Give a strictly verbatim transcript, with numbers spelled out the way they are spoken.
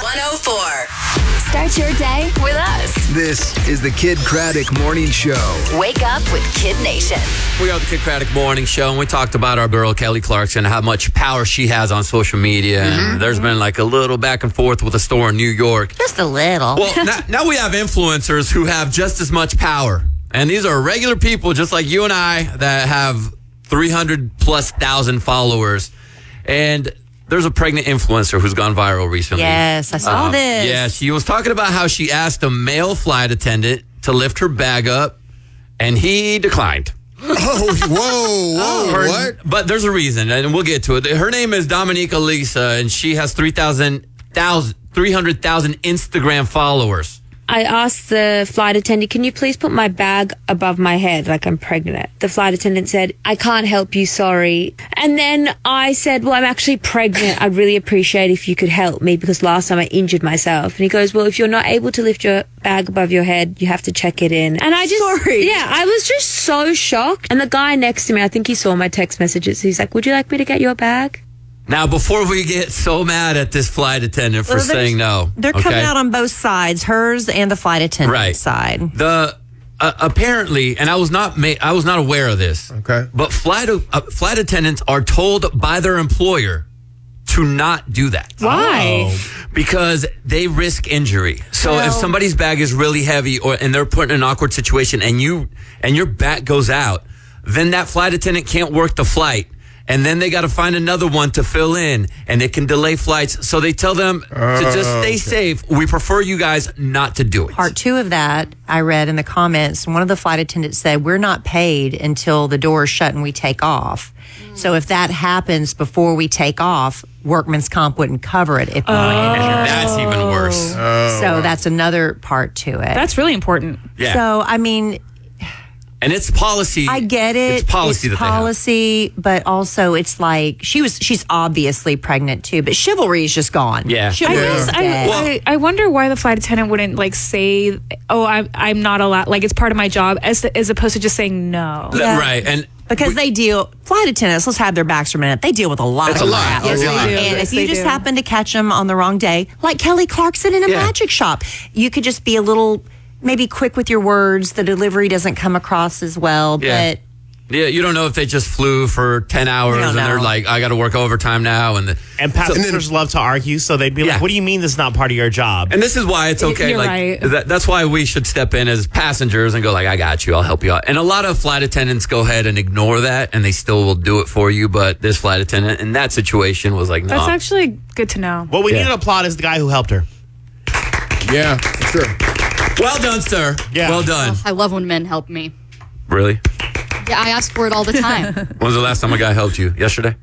one oh four. Start your day with us. This is the Kid Craddock Morning Show. Wake up with Kid Nation. We are the Kid Craddock Morning Show, and we talked about our girl, Kelly Clarkson, how much power she has on social media. Mm-hmm. And there's been like a little back and forth with a store in New York. Just a little. Well, now, now we have influencers who have just as much power. And these are regular people just like you and I that have three hundred plus thousand followers. And there's a pregnant influencer who's gone viral recently. Yes, I saw um, this. Yeah, she was talking about how she asked a male flight attendant to lift her bag up, and he declined. Oh, whoa, whoa, Her- what? But there's a reason, and we'll get to it. Her name is Dominique Elisa, and she has three hundred thousand Instagram followers. I asked the flight attendant, can you please put my bag above my head like I'm pregnant? The flight attendant said, I can't help you, sorry. And then I said, well, I'm actually pregnant. I'd really appreciate if you could help me because last time I injured myself. And he goes, well, if you're not able to lift your bag above your head, you have to check it in. And I just, Sorry. yeah, I was just so shocked. And the guy next to me, I think he saw my text messages. He's like, would you like me to get your bag? Now, before we get so mad at this flight attendant for Well, they're- saying no, They're okay? coming out on both sides, hers and the flight attendant Right. side. The uh, apparently, and I was not ma- I was not aware of this. Okay. But flight uh, flight attendants are told by their employer to not do that. Why? Because they risk injury. So if somebody's bag is really heavy or and they're put in an awkward situation and you and your back goes out, then that flight attendant can't work the flight. And then they got to find another one to fill in, and it can delay flights. So they tell them to just stay safe. We prefer you guys not to do it. Part two of that, I read in the comments, one of the flight attendants said, we're not paid until the door is shut and we take off. So if that happens before we take off, workman's comp wouldn't cover it if we were injured. That's even worse. So that's another part to it. That's really important. Yeah. So, I mean, And it's policy. I get it. It's policy It's that they have. policy, but also it's like she was. She's obviously pregnant too, but chivalry is just gone. Yeah. I chivalry guess is I, dead. Well- I, I wonder why the flight attendant wouldn't like say, "Oh, I'm I'm not allowed." Like it's part of my job, as as opposed to just saying no. Yeah. Right. And Because they deal, flight attendants, let's have their backs for a minute. They deal with a lot It's of a lot. crap. Yes, they do. And Yes, if you they just do. happen to catch them on the wrong day, like Kelly Clarkson in a Yeah. magic shop, you could just be a little, maybe quick with your words. The delivery doesn't come across as well, Yeah. but yeah, you don't know if they just flew for ten hours don't and they're know. like, I got to work overtime now. And the, And passengers love to argue, so they'd be Yeah. like, what do you mean this is not part of your job? and this is why it's okay. You're like right. that, that's why we should step in as passengers and go like, I got you. I'll help you out. And a lot of flight attendants go ahead and ignore that, and they still will do it for you. But this flight attendant in that situation was like, no. That's actually good to know. What we Yeah. need to applaud is the guy who helped her. Yeah, for sure. Well done, sir. Yeah. Well done. I love when men help me. Really? Yeah, I ask for it all the time. When was the last time a guy helped you? Yesterday?